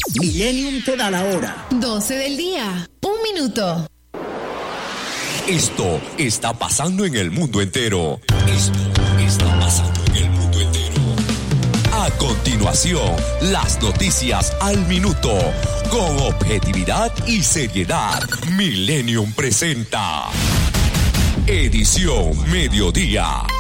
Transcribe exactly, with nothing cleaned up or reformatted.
Millennium te da la hora. doce del día, un minuto. Esto está pasando en el mundo entero. Esto está pasando en el mundo entero. A continuación, las noticias al minuto. Con objetividad y seriedad. Millennium presenta Edición Mediodía.